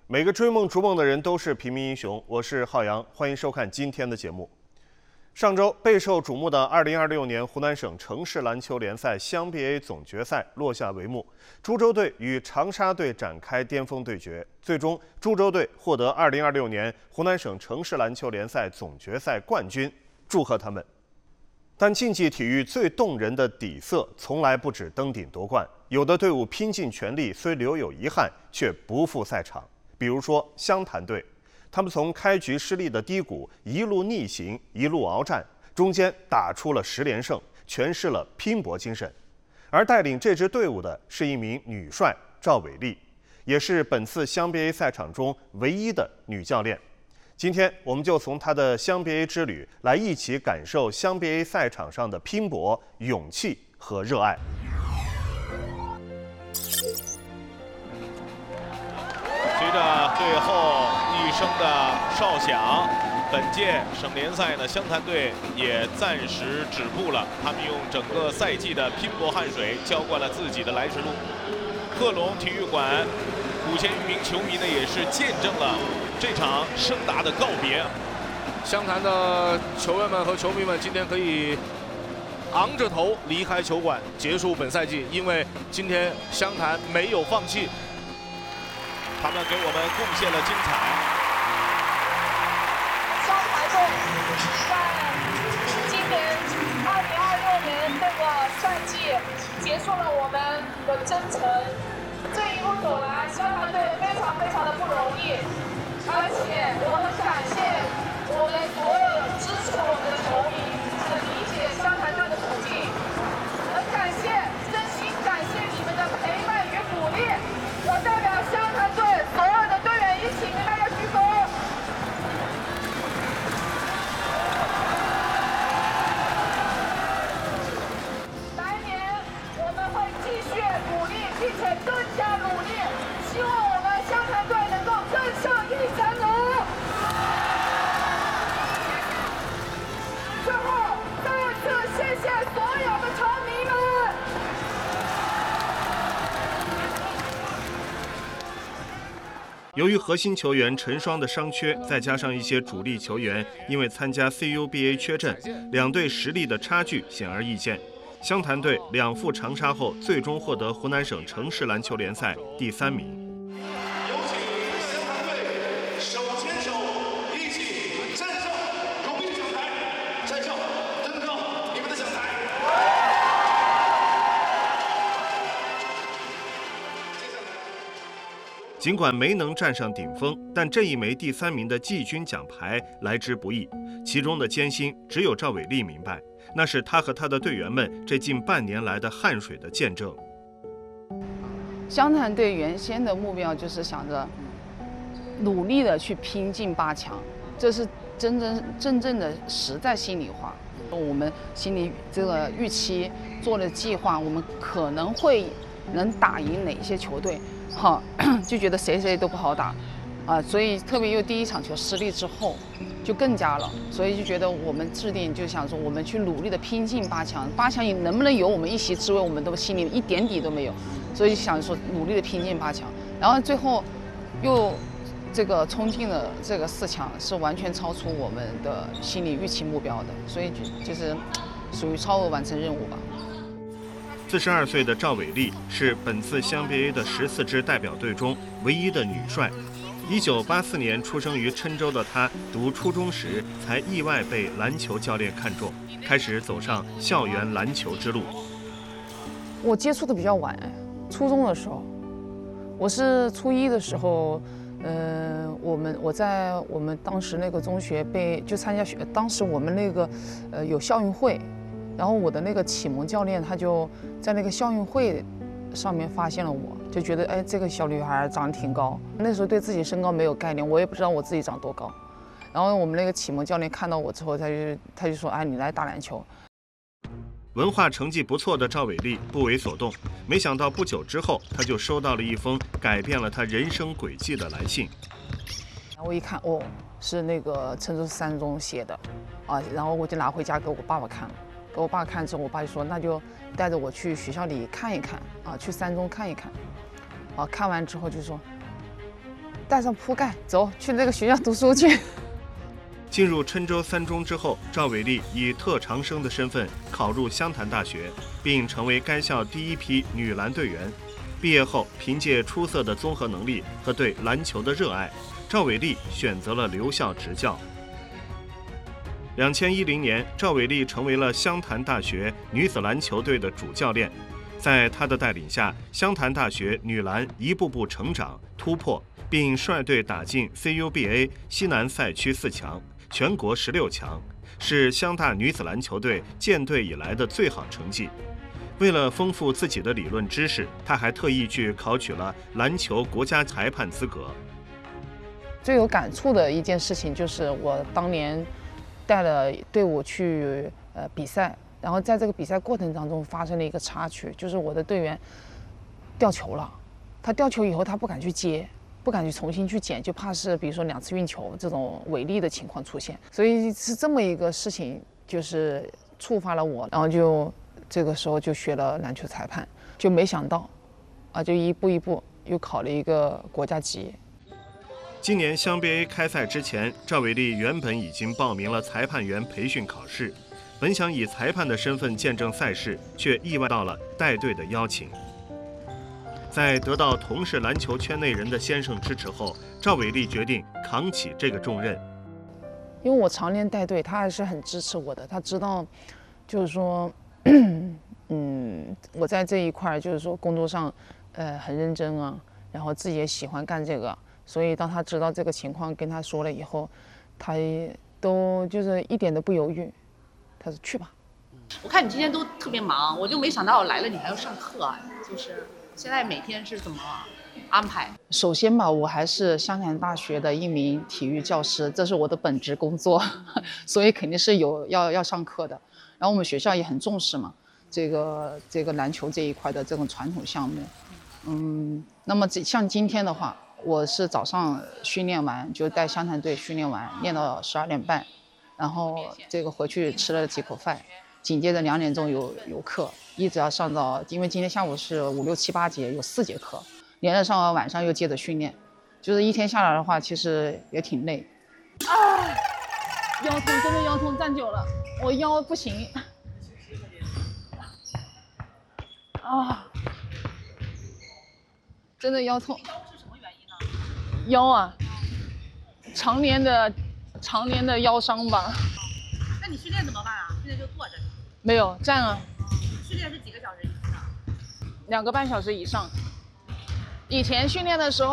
每个追梦逐梦的人都是平民英雄。我是浩洋，欢迎收看今天的节目。上周备受瞩目的2026年湖南省城市篮球联赛湘 BA 总决赛落下帷幕，株洲队与长沙队展开巅峰对决，最终株洲队获得2026年湖南省城市篮球联赛总决赛冠军，祝贺他们。但竞技体育最动人的底色从来不止登顶夺冠，有的队伍拼尽全力，虽留有遗憾，却不负赛场。比如说湘潭队，他们从开局失利的低谷一路逆行，一路鏖战，中间打出了10连胜，诠释了拼搏精神。而带领这支队伍的是一名女帅赵伟丽，也是本次湘 BA 赛场中唯一的女教练。今天我们就从她的湘 BA 之旅来一起感受湘 BA 赛场上的拼搏、勇气和热爱。 随着最后一声的哨响，本届省联赛呢，湘潭队也暂时止步了。他们用整个赛季的拼搏汗水浇灌了自己的来时路。贺龙体育馆5000余名球迷呢，也是见证了这场盛大的告别。 湘潭的球员们和球迷们今天可以昂着头离开球馆，结束本赛季，因为今天湘潭没有放弃。 他们给我们贡献了精彩。 湘潭队在今年2026年这个赛季结束了我们的征程。这一路走来，湘潭队非常的不容易，而且我很感谢我们所有支持我们的球迷，很理解湘潭队的处境，很感谢，真心感谢你们的陪伴与鼓励。我代表湘潭队所有的队员一起跟大家鞠躬。来年我们会继续努力，并且更加努力，希望我们湘潭队能够更上一层楼。最后，再次谢谢所有的球迷们。 由于核心球员陈双的伤缺，再加上一些主力球员因为参加 CUBA 缺阵，两队实力的差距显而易见。湘潭队2负长沙后，最终获得湖南省城市篮球联赛第3名。 有请湘潭队手牵手一起战胜荣誉奖台，战胜登高你们的奖台。 尽管没能站上顶峰，但这一枚第3名的季军奖牌来之不易，其中的艰辛只有赵伟丽明白，那是他和他的队员们这近半年来的汗水的见证。 湘潭队原先的目标就是想着努力的去拼进8强，这是真正的实在心里话。我们心里这个预期做的计划，我们可能会能打赢哪些球队，好，就觉得谁都不好打，所以特别又第一场球失利之后，就更加了，所以就觉得我们制定就想说，我们去努力的拼进8强，8强能不能有我们一席之位，我们都心里一点底都没有，所以想说努力的拼进8强，然后最后又这个冲进了这个4强，是完全超出我们的心理预期目标的，所以就是属于超额完成任务吧。 42岁的赵伟丽是本次湘 BA 的14支代表队中唯一的女帅。1984年出生于郴州的她，读初中时才意外被篮球教练看中，开始走上校园篮球之路。 我接触的比较晚，初中的时候，我是初1的时候，我在我们当时那个中学参加当时我们那个有校运会。然后我的那个启蒙教练，他就在那个校运会上面发现了我，就觉得哎，这个小女孩长得挺高。那时候对自己身高没有概念，我也不知道我自己长多高。然后我们那个启蒙教练看到我之后，他就说，哎，你来打篮球。 文化成绩不错的赵伟丽不为所动，没想到不久之后，他就收到了一封改变了他人生轨迹的来信。 我一看，哦，是那个郴州3中写的，然后我就拿回家给我爸爸看了。给我爸看之后，我爸就说那就带着我去学校里看一看，去3中看一看。看完之后就说带上铺盖，走去那个学校读书去。 进入郴州三中之后，赵伟丽以特长生的身份考入湘潭大学，并成为该校第一批女篮队员。毕业后，凭借出色的综合能力和对篮球的热爱，赵伟丽选择了留校执教。2010年，赵伟丽成为了湘潭大学女子篮球队的主教练。在她的带领下，湘潭大学女篮一步步成长突破，并率队打进 CUBA 西南赛区4强，全国16强，是湘大女子篮球队建队以来的最好成绩。为了丰富自己的理论知识，她还特意去考取了篮球国家裁判资格。 最有感触的一件事情就是我当年带了队伍去比赛，然后在这个比赛过程当中发生了一个插曲，就是我的队员掉球了，他掉球以后他不敢去接，不敢去重新去捡，就怕是比如说2次运球这种违例的情况出现，所以是这么一个事情，就是触发了我，然后就这个时候就学了篮球裁判，就没想到就一步一步又考了一个国家级。 今年湘 BA 开赛之前，赵伟丽原本已经报名了裁判员培训考试，本想以裁判的身份见证赛事，却意外到了带队的邀请。在得到同是篮球圈内人的先生支持后，赵伟丽决定扛起这个重任。 因为我常年带队，他还是很支持我的，他知道，就是说，我在这一块就是说工作上，很认真啊，然后自己也喜欢干这个。所以当他知道这个情况跟他说了以后，他也都就是一点都不犹豫，他说去吧。 我看你今天都特别忙，我就没想到来了你还要上课啊，就是现在每天是怎么安排？ 首先吧，我还是湘潭大学的一名体育教师，这是我的本职工作，所以肯定是要上课的。然后我们学校也很重视嘛，这个篮球这一块的这种传统项目。那么像今天的话，我是早上训练完就带湘潭队训练完，练到12点半，然后这个回去吃了几口饭，紧接着2点钟有课，一直要上到，因为今天下午是5、6、7、8节，有4节课，连着上到晚上又接着训练，就是一天下来的话，其实也挺累。腰痛，真的腰痛，站久了，我腰不行。真的腰痛。腰啊，常年的腰伤吧。 那你训练怎么办啊？训练就坐着？ 没有，站啊。 训练是几个小时一次啊？ 2个半小时以上。以前训练的时候。